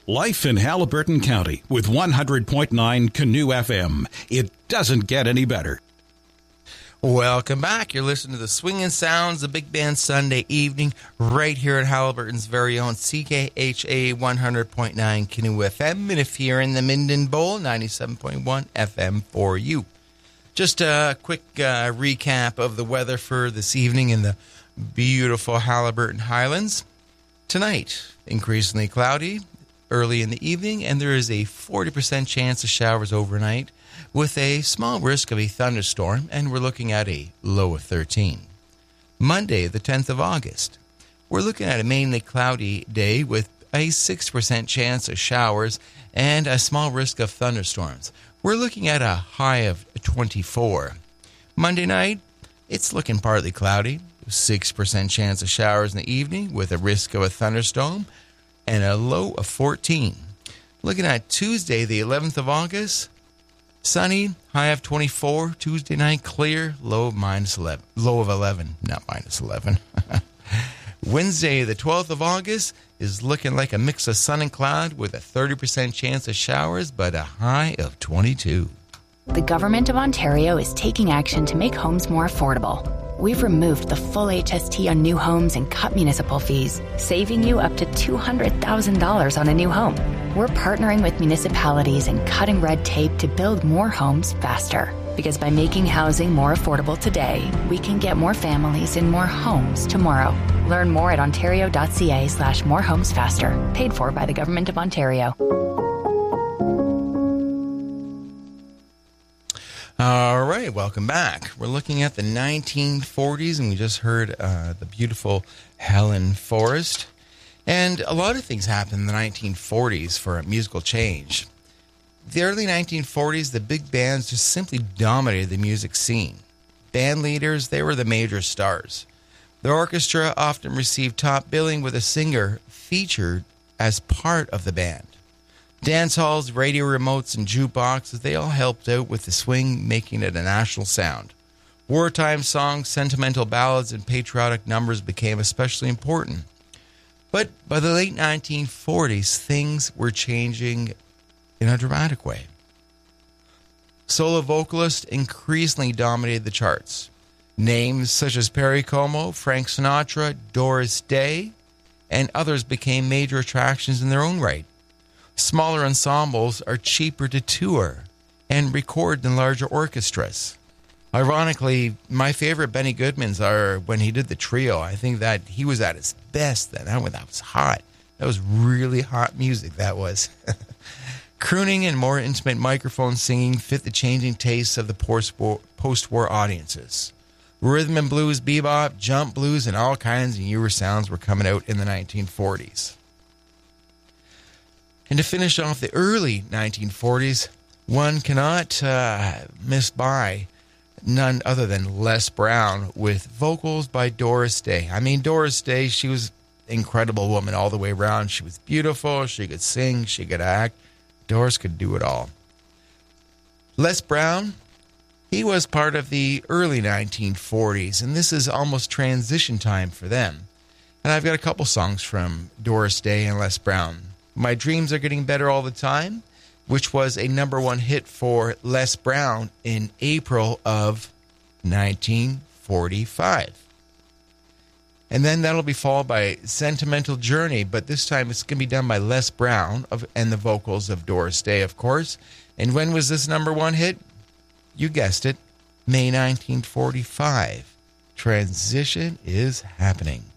Life in Haliburton County with 100.9 Canoe FM. It doesn't get any better. Welcome back. You're listening to the Swinging Sounds of Big Band Sunday evening right here at Haliburton's very own CKHA 100.9 Canoe FM. And if you're in the Minden Bowl, 97.1 FM for you. Just a quick recap of the weather for this evening in the beautiful Haliburton Highlands. Tonight, increasingly cloudy early in the evening, and there is a 40% chance of showers overnight with a small risk of a thunderstorm, and we're looking at a low of 13. Monday, the 10th of August, we're looking at a mainly cloudy day with a 6% chance of showers and a small risk of thunderstorms. We're looking at a high of 24. Monday night, it's looking partly cloudy, 6% chance of showers in the evening with a risk of a thunderstorm, and a low of 14. Looking at Tuesday, the 11th of August, sunny, high of 24. Tuesday night, clear, low of 11. Low of 11, not minus 11. Wednesday, the 12th of August, is looking like a mix of sun and cloud with a 30% chance of showers, but a high of 22. The Government of Ontario is taking action to make homes more affordable. We've removed the full HST on new homes and cut municipal fees, saving you up to $200,000 on a new home. We're partnering with municipalities and cutting red tape to build more homes faster. Because by making housing more affordable today, we can get more families in more homes tomorrow. Learn more at ontario.ca/morehomesfaster. Paid for by the Government of Ontario. All right, welcome back. We're looking at the 1940s, and we just heard the beautiful Helen Forrest. And a lot of things happened in the 1940s for a musical change. The early 1940s, the big bands just simply dominated the music scene. Band leaders, they were the major stars. The orchestra often received top billing with a singer featured as part of the band. Dance halls, radio remotes, and jukeboxes, they all helped out with the swing, making it a national sound. Wartime songs, sentimental ballads, and patriotic numbers became especially important. But by the late 1940s, things were changing in a dramatic way. Solo vocalists increasingly dominated the charts. Names such as Perry Como, Frank Sinatra, Doris Day, and others became major attractions in their own right. Smaller ensembles are cheaper to tour and record than larger orchestras. Ironically, my favorite Benny Goodman's are when he did the trio. I think that he was at his best then. That was hot. That was really hot music, that was. Crooning and more intimate microphone singing fit the changing tastes of the post-war audiences. Rhythm and blues, bebop, jump blues, and all kinds of newer sounds were coming out in the 1940s. And to finish off the early 1940s, one cannot miss by none other than Les Brown with vocals by Doris Day. I mean, Doris Day, she was an incredible woman all the way around. She was beautiful. She could sing. She could act. Doris could do it all. Les Brown, he was part of the early 1940s, and this is almost transition time for them. And I've got a couple songs from Doris Day and Les Brown. My Dreams Are Getting Better All the Time, which was a number one hit for Les Brown in April of 1945. And then that'll be followed by Sentimental Journey, but this time it's going to be done by Les Brown and the vocals of Doris Day, of course. And when was this number one hit? You guessed it, May 1945. Transition is happening.